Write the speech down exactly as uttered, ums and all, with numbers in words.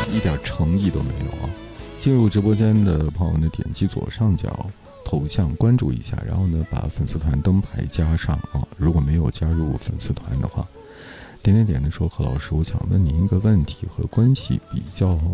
一点诚意都没有啊！进入直播间的朋友呢，点击左上角头像关注一下，然后呢把粉丝团灯牌加上啊。如果没有加入粉丝团的话，点点点的说，何老师，我想问您一个问题，和关系比较